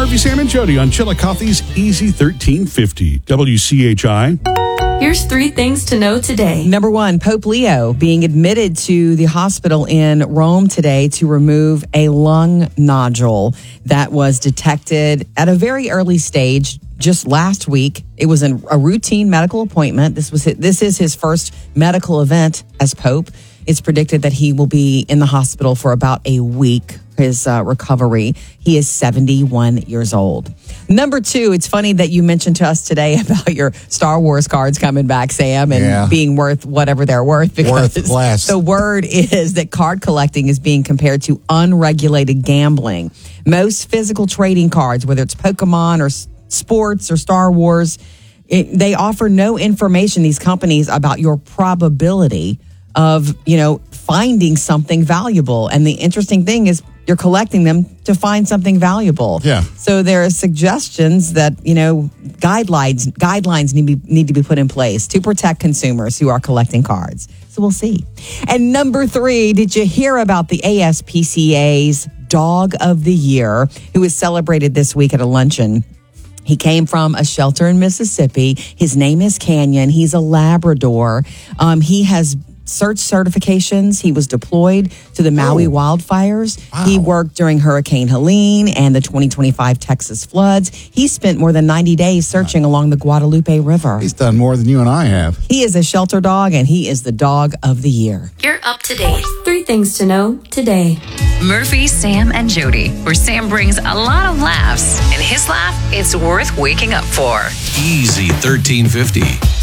Murphy, Sam, and Jody on Chillicothe's Easy 1350 WCHI. Here's 3 things to know today. Number 1, Pope Leo being admitted to the hospital in Rome today to remove a lung nodule that was detected at a very early stage just last week. It was a routine medical appointment. This is his first medical event as Pope. It's predicted that he will be in the hospital for about a week, his recovery. He is 71 years old. Number 2, it's funny that you mentioned to us today about your Star Wars cards coming back, Sam, and being worth whatever they're worth. Because worthless. The word is that card collecting is being compared to unregulated gambling. Most physical trading cards, whether it's Pokemon or sports or Star Wars, they offer no information, these companies, about your probability of, finding something valuable. And the interesting thing is you're collecting them to find something valuable. Yeah. So there are suggestions that, guidelines need to be put in place to protect consumers who are collecting cards. So we'll see. And number 3, did you hear about the ASPCA's Dog of the Year, who was celebrated this week at a luncheon? He came from a shelter in Mississippi. His name is Canyon. He's a Labrador. He has search certifications. He was deployed to the Maui wildfires. Wow. He worked during Hurricane Helene and the 2025 Texas floods. He spent more than 90 days searching along the Guadalupe River. He's done more than you and I have. He is a shelter dog, and he is the Dog of the Year. You're up to date. 3 things to know today. Murphy, Sam, and Jody, where Sam brings a lot of laughs, and his laugh, it's worth waking up for. Easy 1350.